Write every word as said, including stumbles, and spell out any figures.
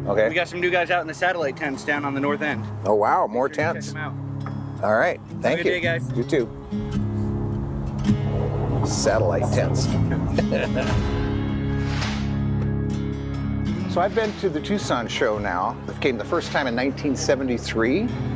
Okay. We got some new guys out in the satellite tents down on the north end. Oh wow, more Make sure you tents. Check them out. All right, thank Have a you. good day, guys. You too. Satellite tents. So I've been to the Tucson show now. It came the first time in nineteen seventy-three.